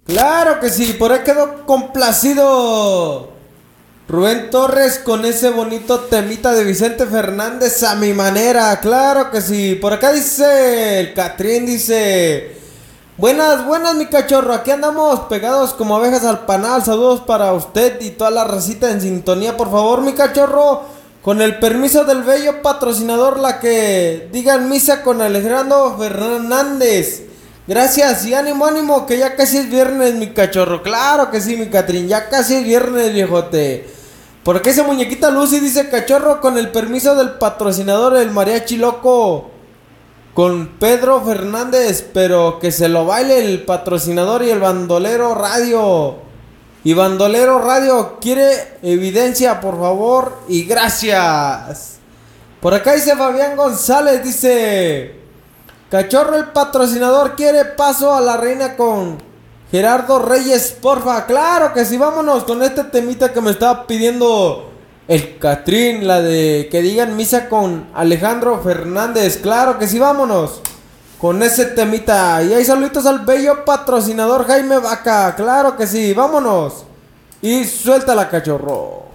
Claro que sí, por ahí quedó complacido Rubén Torres con ese bonito temita de Vicente Fernández a mi manera. Claro que sí, por acá dice el Catrín, dice: buenas, buenas mi cachorro, aquí andamos pegados como abejas al panal. Saludos para usted y toda la racita en sintonía. Por favor mi cachorro, con el permiso del bello patrocinador, la que digan misa con Alejandro Fernández. Gracias y ánimo, ánimo, que ya casi es viernes, mi cachorro. Claro que sí, mi Catrín, ya casi es viernes, viejote. Por qué esa muñequita Lucy dice: cachorro, con el permiso del patrocinador, el mariachi loco con Pedro Fernández, pero que se lo baile el patrocinador y el bandolero radio. Y bandolero radio quiere evidencia, por favor, y gracias. Por acá dice Fabián González, dice: cachorro, el patrocinador quiere paso a la reina con Gerardo Reyes, porfa. Claro que sí, vámonos con este temita que me estaba pidiendo el Catrín, la de que digan misa con Alejandro Fernández. Claro que sí, vámonos con ese temita. Y hay saluditos al bello patrocinador Jaime Vaca. Claro que sí, vámonos. Y suelta la cachorro.